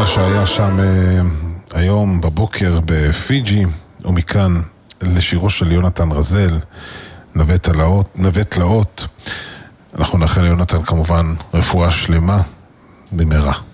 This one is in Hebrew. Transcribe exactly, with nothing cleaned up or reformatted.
הטבע שהיה שם היום בבוקר בפיג'י, ומכאן לשירו של יונתן רזל, נווה תלאות, נווה תלאות. אנחנו נאחל ליונתן כמובן רפואה שלמה במהרה.